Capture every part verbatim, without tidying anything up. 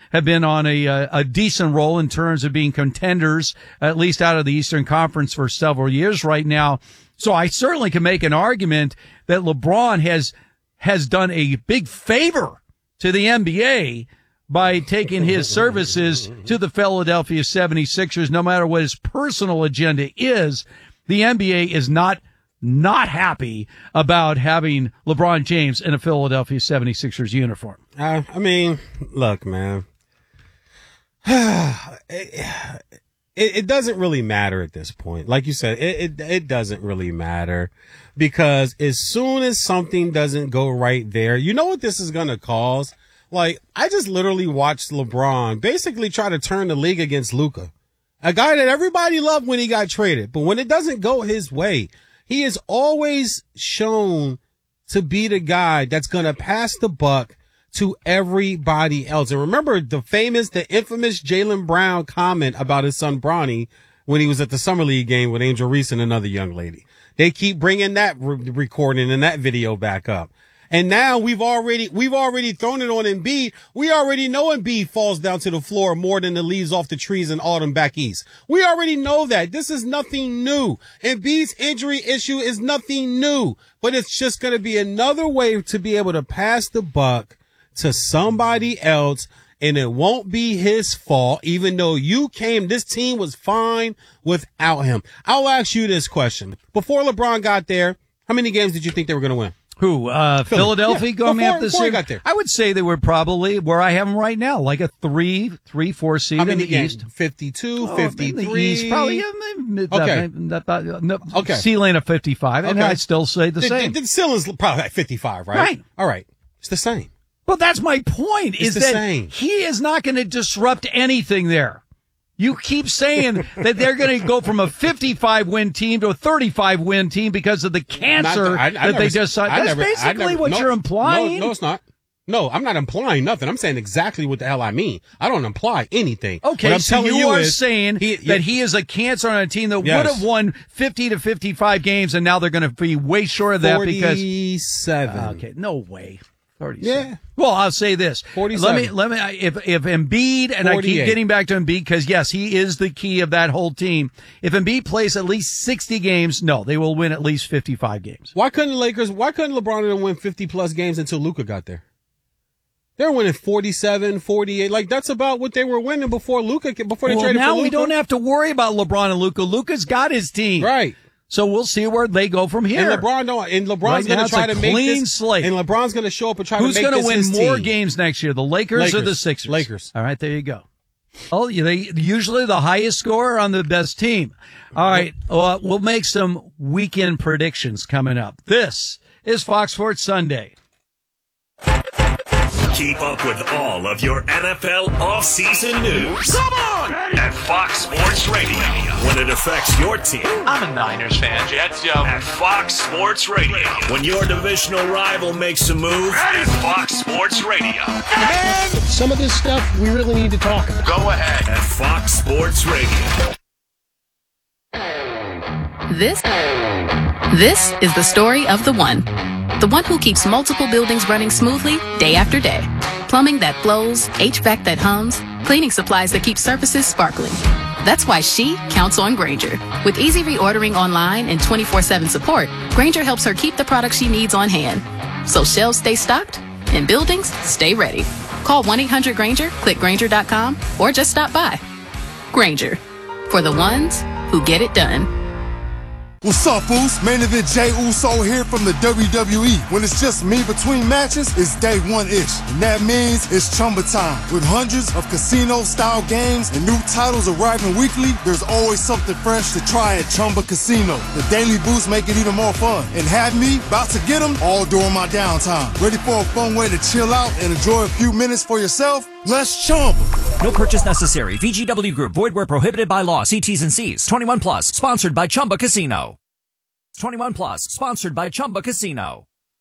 have been on a, a, a decent roll in terms of being contenders, at least out of the Eastern Conference for several years right now. So I certainly can make an argument that LeBron has, has done a big favor to the N B A by taking his services to the Philadelphia seventy-sixers. No matter what his personal agenda is, the N B A is not not happy about having LeBron James in a Philadelphia seventy-sixers uniform. Uh, I mean, look, man, it, it doesn't really matter at this point. Like you said, it, it, it doesn't really matter, because as soon as something doesn't go right there, you know what this is going to cause? Like, I just literally watched LeBron basically try to turn the league against Luka, a guy that everybody loved when he got traded. But when it doesn't go his way, he is always shown to be the guy that's going to pass the buck to everybody else. And remember the famous, the infamous Jaylen Brown comment about his son Bronny when he was at the Summer League game with Angel Reese and another young lady. They keep bringing that re- recording and that video back up. And now we've already, we've already thrown it on Embiid. We already know Embiid falls down to the floor more than the leaves off the trees in autumn back east. We already know that. This is nothing new. Embiid's injury issue is nothing new, but it's just going to be another way to be able to pass the buck to somebody else. And it won't be his fault, even though you came, this team was fine without him. I'll ask you this question. Before LeBron got there, how many games did you think they were going to win? Who, uh, Philly. Philadelphia Yeah, going before, up this before year? I got there. I would say they were probably where I have them right now, like a three, three, four seed How many in the games? East. fifty-two, Oh, fifty-three. in the East, probably. Yeah, maybe, Okay. That, that, that, no, Okay. ceiling of fifty-five, and Okay. I'd still say the, The, same. the, the ceiling's probably like fifty-five, right? Right. All right. It's the same. Well, that's my point, It's is the that same. he is not going to disrupt anything there. You keep saying that they're going to go from a fifty-five win team to a thirty-five win team because of the cancer Not- I- I that never- they just saw. I That's never- I basically never- what no, you're implying. No, no, it's not. No, I'm not implying nothing. I'm saying exactly what the hell I mean. I don't imply anything. Okay, what I'm so telling you, you are is saying he- that he is a cancer on a team that Yes. would have won fifty to fifty-five games, and now they're going to be way short of that because. forty-seven. Okay, no way. thirty. Yeah. Well, I'll say this. forty-seven. Let me, let me, if, if Embiid, and I keep forty-eight. getting back to Embiid because yes, he is the key of that whole team. If Embiid plays at least sixty games, no, they will win at least fifty-five games. Why couldn't the Lakers, why couldn't LeBron win fifty plus games until Luka got there? They were winning forty-seven, forty-eight. Like, that's about what they were winning before Luka, before they Well, traded for now Luka. we don't have to worry about LeBron and Luka. Luka's got his team. Right. So we'll see where they go from here. And LeBron don't, and LeBron's Right now going to it's try a to make clean this, slate. and LeBron's going to show up and try Who's to make going to this win his more team. games next year, the Lakers, Lakers. or the Sixers? Lakers. All right, there you go. Oh, they usually the highest scorer on the best team. All right, well, we'll make some weekend predictions coming up. This is Fox Sports Sunday. Keep up with all of your N F L offseason news. Come on! At Fox Sports Radio. When it affects your team. I'm a Niners fan. Jets, yo. At Fox Sports Radio. When your divisional rival makes a move. At Fox Sports Radio. And some of this stuff we really need to talk about. Go ahead. At Fox Sports Radio. This, this is the story of the one. The one who keeps multiple buildings running smoothly day after day. Plumbing that flows, H V A C that hums, cleaning supplies that keep surfaces sparkling. That's why she counts on Grainger. With easy reordering online and twenty-four seven support, Grainger helps her keep the products she needs on hand. So shelves stay stocked and buildings stay ready. Call one eight hundred Grainger, click Grainger dot com, or just stop by. Grainger, for the ones who get it done. What's up, Foos? Main event Jey Uso here from the W W E. When it's just me between matches, it's day one-ish. And that means it's Chumba time. With hundreds of casino-style games and new titles arriving weekly, there's always something fresh to try at Chumba Casino. The daily boosts make it even more fun. And have me about to get them all during my downtime. Ready for a fun way to chill out and enjoy a few minutes for yourself? Let's Chumba. No purchase necessary. V G W Group. Void where prohibited by law. See T's and C's. twenty-one plus. Sponsored by Chumba Casino. twenty-one plus. Sponsored by Chumba Casino.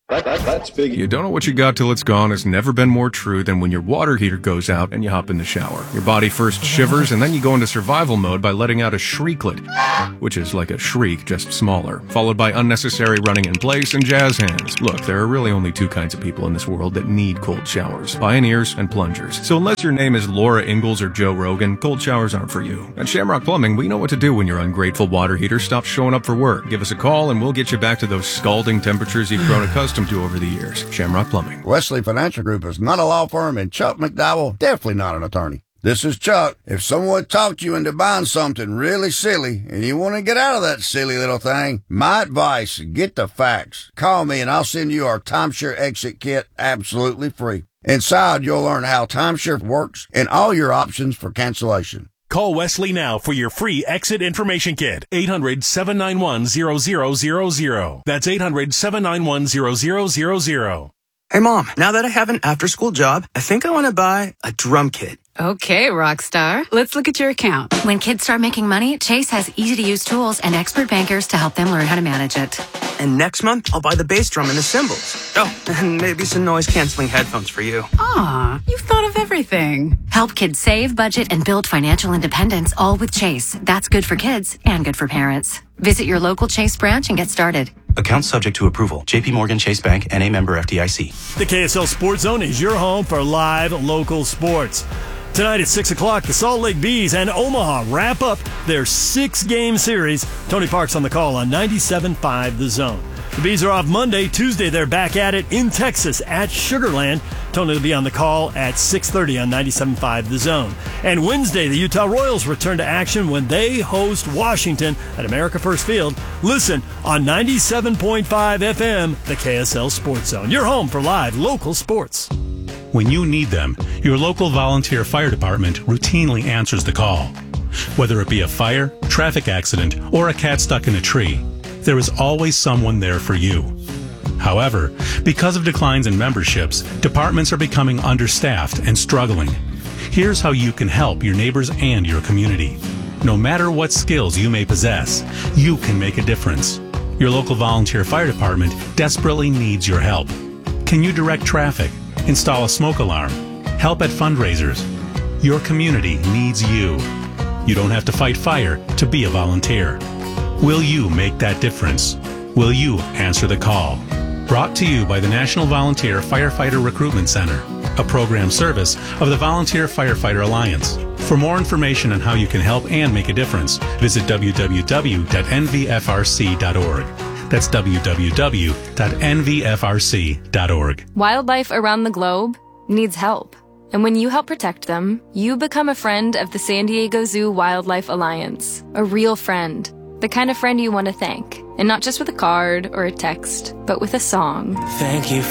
That, that, that's big. You don't know what you got till it's gone has never been more true than when your water heater goes out and you hop in the shower. Your body first shivers and then you go into survival mode by letting out a shrieklet, which is like a shriek, just smaller, followed by unnecessary running in place and jazz hands. Look, there are really only two kinds of people in this world that need cold showers, pioneers and plungers. So unless your name is Laura Ingalls or Joe Rogan, cold showers aren't for you. At Shamrock Plumbing, we know what to do when your ungrateful water heater stops showing up for work. Give us a call and we'll get you back to those scalding temperatures you've grown accustomed to over the years. Shamrock Plumbing. Wesley Financial Group is not a law firm, and Chuck McDowell definitely not an attorney. This is Chuck. If someone talked you into buying something really silly and you want to get out of that silly little thing, my advice, get the facts. Call me and I'll send you our timeshare exit kit absolutely free. Inside, you'll learn how timeshare works and all your options for cancellation. Call Wesley now for your free exit information kit. eight hundred, seven nine one, zero zero zero zero. That's eight hundred, seven nine one, zero zero zero zero. Hey, Mom, now that I have an after-school job, I think I want to buy a drum kit. Okay, Rockstar. Let's look at your account. When kids start making money, Chase has easy-to-use tools and expert bankers to help them learn how to manage it. And next month, I'll buy the bass drum and the cymbals. Oh, and maybe some noise-canceling headphones for you. Aw, you've thought of everything. Help kids save, budget, and build financial independence, all with Chase. That's good for kids and good for parents. Visit your local Chase branch and get started. Account subject to approval. J P Morgan Chase Bank, N A member F D I C. The K S L Sports Zone is your home for live local sports. Tonight at six o'clock, the Salt Lake Bees and Omaha wrap up their six-game series. Tony Park's on the call on ninety-seven point five The Zone. The Bees are off Monday. Tuesday, they're back at it in Texas at Sugar Land. Tony will be on the call at six thirty on ninety-seven point five The Zone. And Wednesday, the Utah Royals return to action when they host Washington at America First Field. Listen on ninety-seven point five F M, the K S L Sports Zone. Your home for live local sports. When you need them, your local volunteer fire department routinely answers the call. Whether it be a fire, traffic accident, or a cat stuck in a tree, there is always someone there for you. However, because of declines in memberships, departments are becoming understaffed and struggling. Here's how you can help your neighbors and your community. No matter what skills you may possess, you can make a difference. Your local volunteer fire department desperately needs your help. Can you direct traffic, install a smoke alarm, help at fundraisers? Your community needs you. You don't have to fight fire to be a volunteer. Will you make that difference? Will you answer the call? Brought to you by the National Volunteer Firefighter Recruitment Center, a program service of the Volunteer Firefighter Alliance. For more information on how you can help and make a difference, visit w w w dot n v f r c dot org. That's w w w dot n v f r c dot org. Wildlife around the globe needs help. And when you help protect them, you become a friend of the San Diego Zoo Wildlife Alliance. A real friend. The kind of friend you want to thank. And not just with a card or a text, but with a song. Thank you